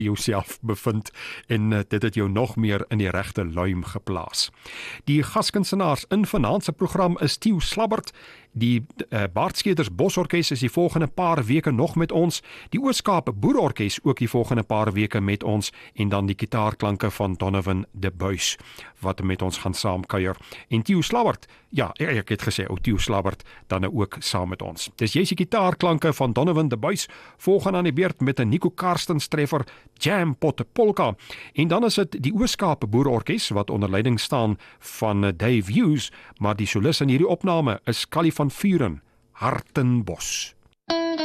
jouself bevind en dit het jou nog meer in die regte luim geplaas. Die gaskunstenaars in vanaand se program is Theo Slabbert, die Baardskeders Bosorkes is die volgende paar weke nog met ons, die Oos-Kaap Boerorkes ook die volgende paar weke met ons, en dan die gitaarklanke van Donovan de Buys, wat met ons gaan saamkuier. En Theo Slabbert, ja, ek het gesê, Theo Slabbert, dan ook saam met ons. Dis jy die gitaarklanke van Donovan de Buys, volgende aan die beurt met 'n Nico Karstens treffer, Jam Pot Polka, en dan is dit die Oos-Kaap Boerorkes, wat onder leiding staan van Dave Hughes, maar die solis in hierdie opname is Callie van Vuren, Hartenbos.